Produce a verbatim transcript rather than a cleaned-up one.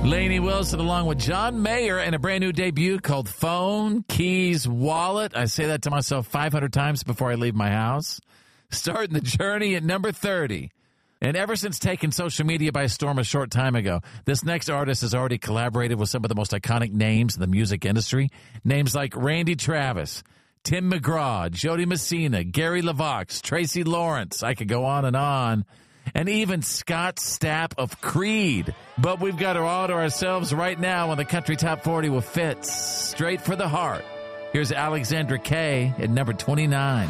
Lainey Wilson along with John Mayer and a brand new debut called Phone, Keys, Wallet. I say that to myself five hundred times before I leave my house. Starting the journey at number thirty. And ever since taking social media by storm a short time ago, this next artist has already collaborated with some of the most iconic names in the music industry. Names like Randy Travis, Tim McGraw, Jody Messina, Gary LaVox, Tracy Lawrence. I could go on and on. And even Scott Stapp of Creed. But we've got her all to ourselves right now on the Country Top forty with Fitz. Straight for the heart. Here's Alexandra Kay at number twenty-nine.